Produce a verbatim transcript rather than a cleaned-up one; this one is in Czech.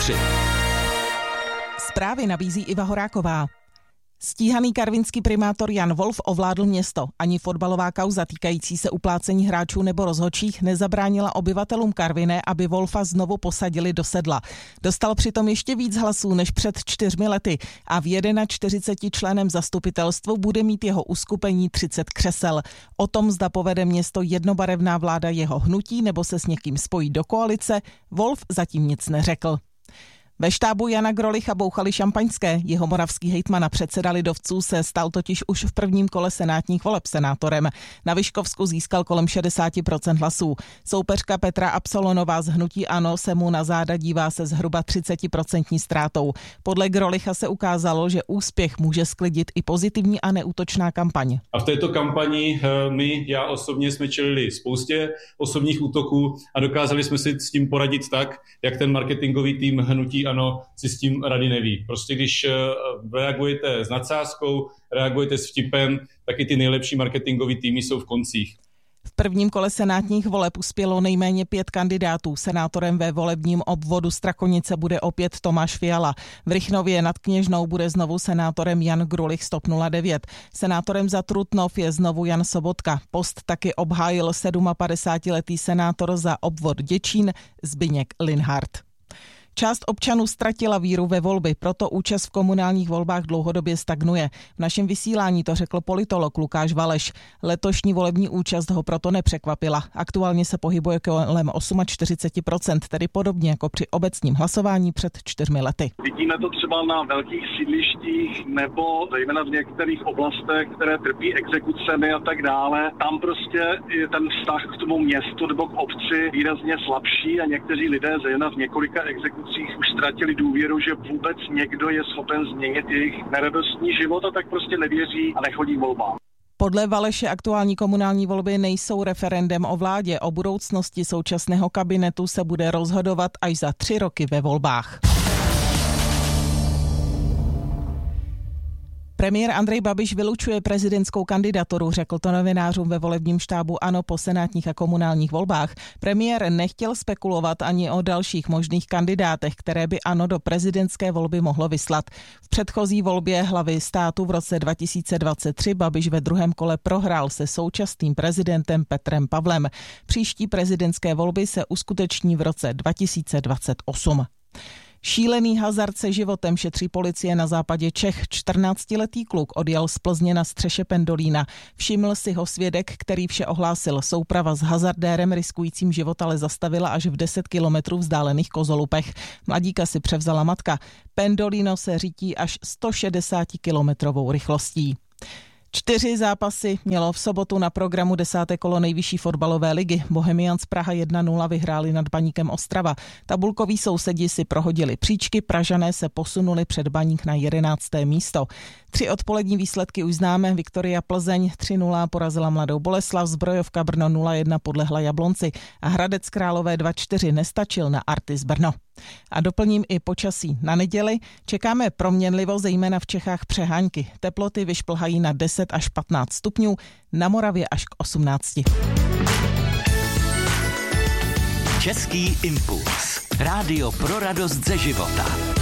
tři. Zprávy nabízí Iva Horáková. Stíhaný karvinský primátor Jan Wolf ovládl město. Ani fotbalová kauza týkající se uplácení hráčů nebo rozhodčích nezabránila obyvatelům Karviné, aby Wolfa znovu posadili do sedla. Dostal přitom ještě víc hlasů než před čtyřmi lety a v čtyřicetičlenném zastupitelstvu bude mít jeho uskupení třicet křesel. O tom, zda povede město jednobarevná vláda jeho hnutí nebo se s někým spojí do koalice, Wolf zatím nic neřekl. Ve štábu Jana Grolicha bouchali šampaňské. Jeho moravský hejtman a předseda lidovců se stal totiž už v prvním kole senátních voleb senátorem. Na Vyškovsku získal kolem šedesát procent hlasů. Soupeřka Petra Absolonová z hnutí ANO se mu na záda dívá se zhruba třicet procent ztrátou. Podle Grolicha se ukázalo, že úspěch může sklidit i pozitivní a neútočná kampaň. A v této kampani my, já osobně, jsme čelili spoustě osobních útoků a dokázali jsme si s tím poradit tak, jak ten marketingový tým hnutí ANO si s tím rady neví. Prostě když reagujete s nadsázkou, reagujete s vtipem, tak i ty nejlepší marketingový týmy jsou v koncích. V prvním kole senátních voleb uspělo nejméně pět kandidátů. Senátorem ve volebním obvodu Strakonice bude opět Tomáš Fiala. V Rychnově nad Kněžnou bude znovu senátorem Jan Grulich z TOP nula devět. Senátorem za Trutnov je znovu Jan Sobotka. Post taky obhájil sedmapadesátiletý senátor za obvod Děčín Zbyněk Linhart. Část občanů ztratila víru ve volby, proto účast v komunálních volbách dlouhodobě stagnuje. V našem vysílání to řekl politolog Lukáš Valeš. Letošní volební účast ho proto nepřekvapila. Aktuálně se pohybuje kolem čtyřicet osm procent, tedy podobně jako při obecním hlasování před čtyřmi lety. Vidíme to třeba na velkých sídlištích nebo zejména v některých oblastech, které trpí exekucemi a tak dále. Tam prostě je ten vztah k tomu městu nebo k obci výrazně slabší a někteří lidé zejména v několika exekucích už ztratili důvěru, že vůbec někdo je schopen změnit jejich neradostný život a tak prostě nevěří a nechodí volbám. Podle Valeše aktuální komunální volby nejsou referendem o vládě. O budoucnosti současného kabinetu se bude rozhodovat až za tři roky ve volbách. Premiér Andrej Babiš vylučuje prezidentskou kandidaturu, řekl to novinářům ve volebním štábu ANO po senátních a komunálních volbách. Premiér nechtěl spekulovat ani o dalších možných kandidátech, které by ANO do prezidentské volby mohlo vyslat. V předchozí volbě hlavy státu v roce dva tisíce dvacet tři Babiš ve druhém kole prohrál se současným prezidentem Petrem Pavlem. Příští prezidentské volby se uskuteční v roce dva tisíce dvacet osm. Šílený hazard se životem šetří policie na západě Čech. čtrnáctiletý kluk odjel z Plzně na střeše pendolína. Všiml si ho svědek, který vše ohlásil. Souprava s hazardérem riskujícím život ale zastavila až v deset kilometrů vzdálených Kozolupech. Mladíka si převzala matka. Pendolino se řítí až sto šedesát kilometrovou rychlostí. Čtyři zápasy mělo v sobotu na programu desáté kolo nejvyšší fotbalové ligy. Bohemians Praha jedna nula vyhráli nad Baníkem Ostrava. Tabulkoví sousedi si prohodili příčky, Pražané se posunuli před Baník na jedenácté místo. Tři odpolední výsledky už známe. Viktoria Plzeň tři nula porazila Mladou Boleslav, Zbrojovka Brno nula jedna podlehla Jablonci a Hradec Králové dva čtyři nestačil na Artis Brno. A doplním i počasí. Na neděli čekáme proměnlivo, zejména v Čechách přehánky. Teploty vyšplhají na deset až patnáct stupňů, na Moravě až k osmnácti. Český impuls. Rádio pro radost ze života.